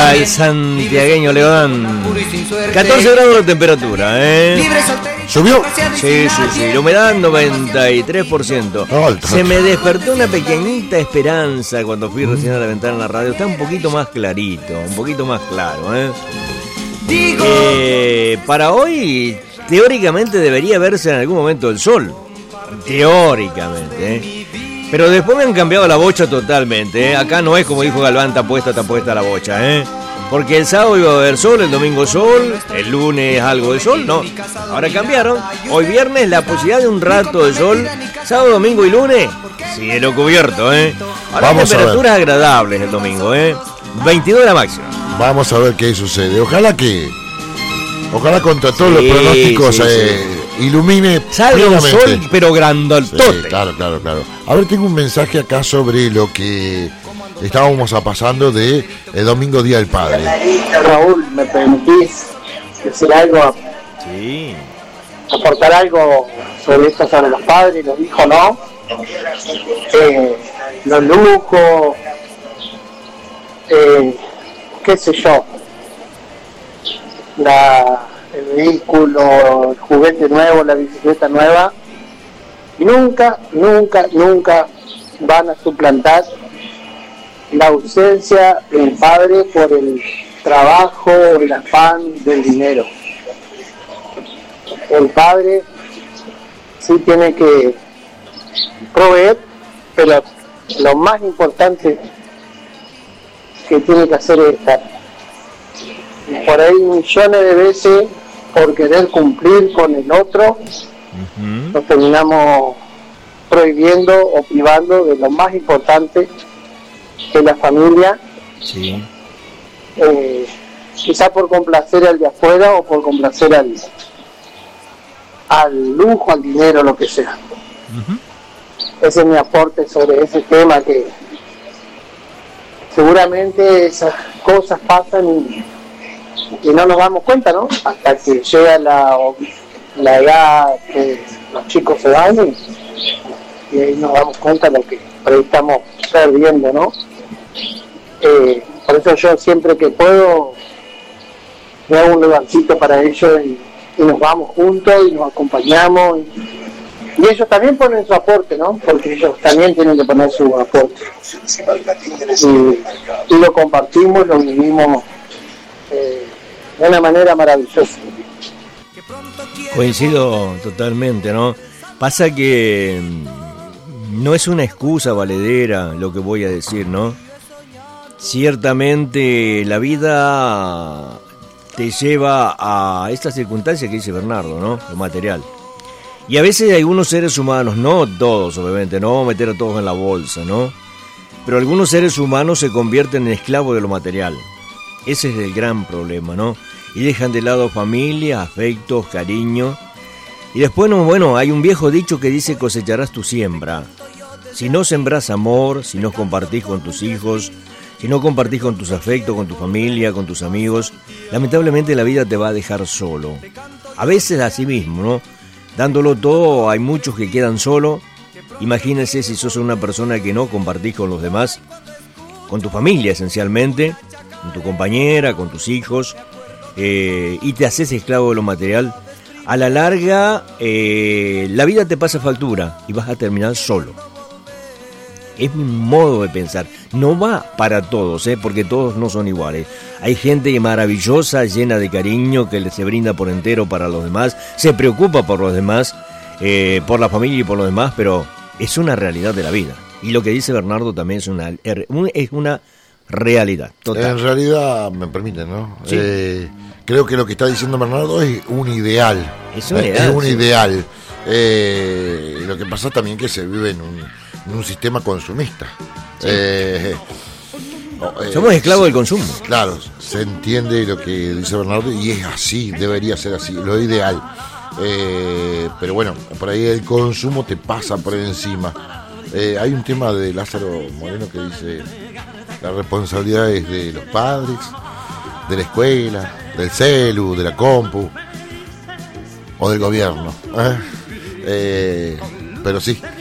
para el santiagueño León. 14 grados de temperatura, ¿Subió? Sí. La humedad 93%. Se me despertó una pequeñita esperanza cuando fui recién a la ventana en la radio. Está un poquito más clarito, un poquito más claro, para hoy, teóricamente debería verse en algún momento el sol. Teóricamente, Pero después me han cambiado la bocha totalmente, Acá no es como dijo Galván, está puesta la bocha, Porque el sábado iba a haber sol, el domingo sol, el lunes algo de sol, no. Ahora cambiaron. Hoy viernes la posibilidad de un rato de sol, sábado, domingo y lunes, cielo cubierto, Ahora temperaturas agradables el domingo, 22 la máxima. Vamos a ver qué sucede. Ojalá contra todos los pronósticos ilumine. Salga un sol, pero grandotote. Sí, claro. A ver, tengo un mensaje acá sobre lo que estábamos pasando de el domingo Día del Padre. Raúl, ¿me permitís decir algo? Sí. Aportar algo sobre esto, sobre los padres, los hijos, ¿no? Los lujos, qué sé yo, el vehículo, el juguete nuevo, la bicicleta nueva, nunca van a suplantar la ausencia del padre por el trabajo, el afán del dinero. El padre sí tiene que proveer, pero lo más importante que tiene que hacer es estar. Por ahí millones de veces, por querer cumplir con el otro, nos terminamos prohibiendo o privando de lo más importante, que es la familia. Sí. Quizá por complacer al de afuera o por complacer al lujo, al dinero, lo que sea. Ese es mi aporte sobre ese tema, que seguramente esas cosas pasan y no nos damos cuenta, ¿no? Hasta que llega la edad que los chicos se van y ahí nos damos cuenta de lo que por ahí estamos perdiendo, ¿no? Por eso yo siempre que puedo me hago un lugarcito para ellos y nos vamos juntos y nos acompañamos y ellos también ponen su aporte, ¿no? Porque ellos también tienen que poner su aporte y lo compartimos, lo vivimos de una manera maravillosa. Coincido totalmente, ¿no? Pasa que no es una excusa valedera lo que voy a decir, ¿no? Ciertamente la vida te lleva a estas circunstancias que dice Bernardo, ¿no? Lo material. Y a veces hay algunos seres humanos, no todos obviamente, no vamos a meter a todos en la bolsa, ¿no? Pero algunos seres humanos se convierten en esclavos de lo material. Ese es el gran problema, ¿no? Y dejan de lado familia, afectos, cariño. Y después, bueno, hay un viejo dicho que dice: cosecharás tu siembra. Si no sembrás amor, si no compartís con tus hijos, si no compartís con tus afectos, con tu familia, con tus amigos, lamentablemente la vida te va a dejar solo. A veces así mismo, ¿no? Dándolo todo, hay muchos que quedan solos. Imagínense si sos una persona que no compartís con los demás, con tu familia esencialmente, con tu compañera, con tus hijos, y te haces esclavo de lo material. A la larga, la vida te pasa factura y vas a terminar solo. Es mi modo de pensar. No va para todos, porque todos no son iguales. Hay gente maravillosa, llena de cariño, que se brinda por entero para los demás, se preocupa por los demás, por la familia y por los demás, pero es una realidad de la vida. Y lo que dice Bernardo también es una realidad total. En realidad, me permiten, ¿no? Sí. Creo que lo que está diciendo Bernardo es un ideal. Es un ideal. Lo que pasa también que se vive en un sistema consumista. Sí. Somos esclavos del consumo. Claro, se entiende lo que dice Bernardo y es así, debería ser así, lo ideal. Pero bueno, por ahí el consumo te pasa por encima. Hay un tema de Lázaro Moreno que dice: la responsabilidad es de los padres, de la escuela, del celu, de la compu o del gobierno. Pero sí,